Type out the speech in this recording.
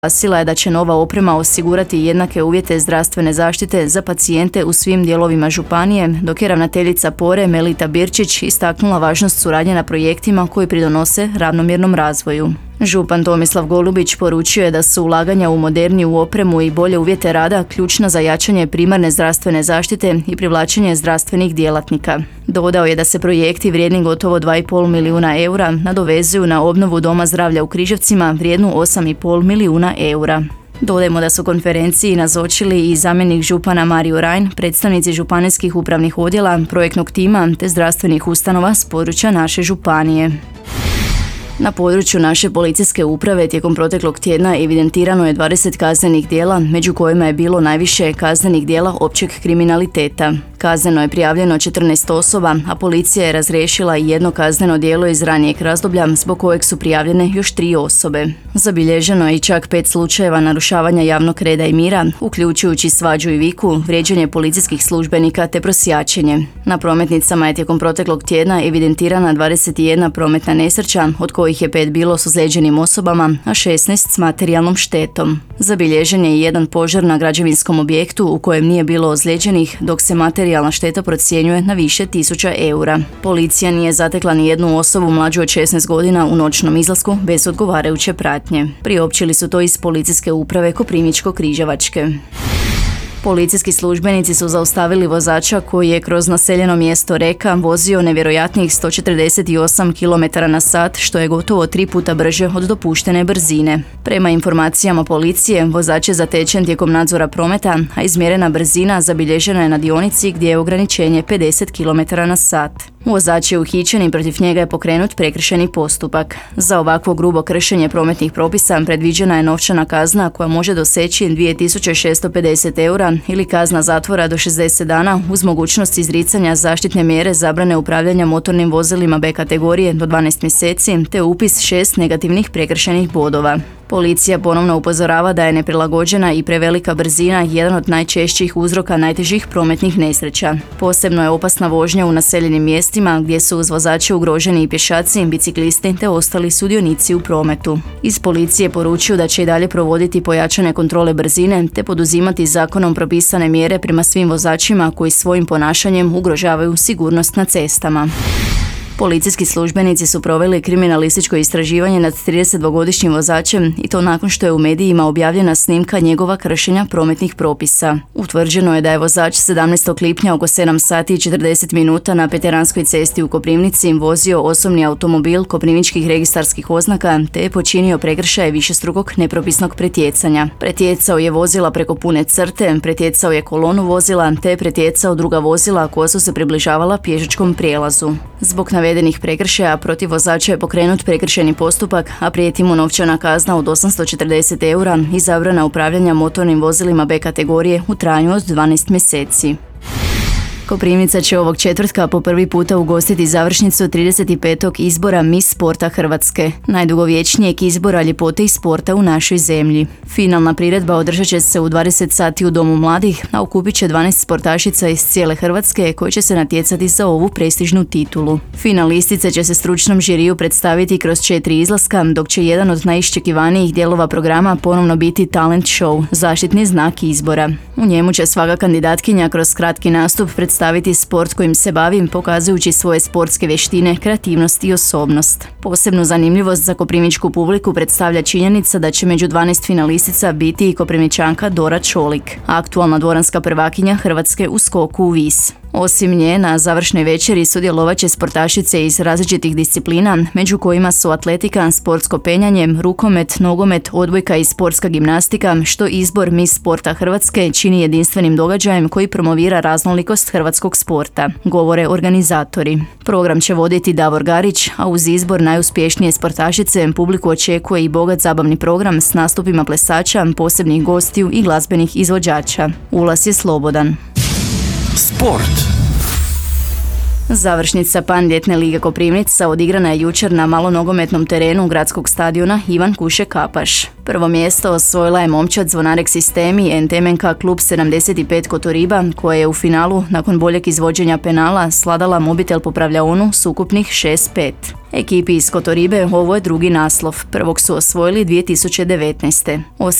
Naglasila je da će nova oprema osigurati jednake uvjete zdravstvene zaštite za pacijente u svim dijelovima županije, dok je ravnateljica Pore Melita Birčić istaknula važnost suradnje na projektima koji pridonose ravnomjernom razvoju. Župan Tomislav Golubić poručio je da su ulaganja u moderniju opremu i bolje uvjete rada ključna za jačanje primarne zdravstvene zaštite i privlačenje zdravstvenih djelatnika. Dodao je da se projekti vrijedni gotovo 2,5 milijuna eura nadovezuju na obnovu Doma zdravlja u Križevcima vrijednu 8,5 milijuna eura. Dodajmo da su konferenciji nazočili i zamjenik župana Mario Rajn, predstavnici županijskih upravnih odjela, projektnog tima te zdravstvenih ustanova s područja naše županije. Na području naše policijske uprave tijekom proteklog tjedna evidentirano je 20 kaznenih djela, među kojima je bilo najviše kaznenih djela općeg kriminaliteta. Kazneno je prijavljeno 14 osoba, a policija je razriješila i jedno kazneno djelo iz ranijeg razdoblja zbog kojeg su prijavljene još 3 osobe. Zabilježeno je i čak 5 slučajeva narušavanja javnog reda i mira, uključujući svađu i viku, vrijeđanje policijskih službenika te prosjačenje. Na prometnicama je tijekom proteklog tjedna evidentirana 21 prometna nesreća, od kojih je 5 bilo s ozlijeđenim osobama, a 16 s materijalnom štetom. Zabilježen je i jedan požar na građevinskom objektu u kojem nije bilo ozlijeđenih, dok se materijalna šteta procjenjuje na više tisuća eura. Policija nije zatekla ni jednu osobu mlađu od 16 godina u noćnom izlasku bez odgovarajuće pratnje. Priopćili su to iz policijske uprave Koprivničko-križevačke. Policijski službenici su zaustavili vozača koji je kroz naseljeno mjesto Reka vozio nevjerojatnih 148 km/h, što je gotovo 3 puta brže od dopuštene brzine. Prema informacijama policije, vozač je zatečen tijekom nadzora prometa, a izmjerena brzina zabilježena je na dionici gdje je ograničenje 50 km/h. Vozač je uhićen i protiv njega je pokrenut prekršajni postupak. Za ovakvo grubo kršenje prometnih propisa predviđena je novčana kazna koja može doseći 2650 eura ili kazna zatvora do 60 dana uz mogućnost izricanja zaštitne mjere zabrane upravljanja motornim vozilima B kategorije do 12 mjeseci te upis 6 negativnih prekršajnih bodova. Policija ponovno upozorava da je neprilagođena i prevelika brzina jedan od najčešćih uzroka najtežih prometnih nesreća. Posebno je opasna vožnja u naseljenim mjestima gdje su uz vozače ugroženi i pješaci, biciklisti te ostali sudionici u prometu. Iz policije poručuju da će i dalje provoditi pojačane kontrole brzine te poduzimati zakonom propisane mjere prema svim vozačima koji svojim ponašanjem ugrožavaju sigurnost na cestama. Policijski službenici su proveli kriminalističko istraživanje nad 32-godišnjim vozačem i to nakon što je u medijima objavljena snimka njegova kršenja prometnih propisa. Utvrđeno je da je vozač 17. lipnja oko 7 sati i 40 minuta na Peteranskoj cesti u Koprivnici vozio osobni automobil koprivničkih registarskih oznaka te je počinio prekršaje višestrukog nepropisnog pretjecanja. Pretjecao je vozila preko pune crte, pretjecao je kolonu vozila te je pretjecao druga vozila koja su se približavala pješačkom prijelazu. Zbog navedenih prekršaja protiv vozača je pokrenut prekršajni postupak, a prijeti mu novčana kazna od 840 eura i zabrana upravljanja motornim vozilima B kategorije u trajanju od 12 mjeseci. Koprivnica će ovog četvrtka po prvi puta ugostiti završnicu 35. izbora Miss Sporta Hrvatske, najdugovječnijeg izbora ljepote i sporta u našoj zemlji. Finalna priredba održat će se u 20 sati u Domu mladih, a okupit će 12 sportašica iz cijele Hrvatske koje će se natjecati za ovu prestižnu titulu. Finalistice će se stručnom žiriju predstaviti kroz 4 izlaska, dok će jedan od najiščekivanijih dijelova programa ponovno biti talent show, zaštitni znak izbora. U njemu će svaka kandidatkinja kroz kratki nastup predstaviti sport kojim se bavi, pokazujući svoje sportske vještine, kreativnost i osobnost. Posebnu zanimljivost za koprivničku publiku predstavlja činjenica da će među 12 finalistica biti i Koprivničanka Dora Čolik, aktualna dvoranska prvakinja Hrvatske u skoku u vis. Osim nje, na završnoj večeri sudjelovat će sportašice iz različitih disciplina, među kojima su atletika, sportsko penjanje, rukomet, nogomet, odbojka i sportska gimnastika, što izbor Miss Sporta Hrvatske čini jedinstvenim događajem koji promovira raznolikost hrvatskog sporta, govore organizatori. Program će voditi Davor Garić, a uz izbor najuspješnije sportašice publiku očekuje i bogat zabavni program s nastupima plesača, posebnih gostiju i glazbenih izvođača. Ulaz je slobodan. Sport. Završnica PAN ljetne lige Koprivnica odigrana je jučer na malonogometnom terenu gradskog stadiona Ivan Kuše Kapaš. Prvo mjesto osvojila je momčad Zvonarek Sistemi NTMNK klub 75 Kotoriba, koja je u finalu, nakon boljeg izvođenja penala, sladala Mobitel popravljaonu s ukupnih 6-5. Ekipi iz Kotoribe ovo je drugi naslov, prvog su osvojili 2019.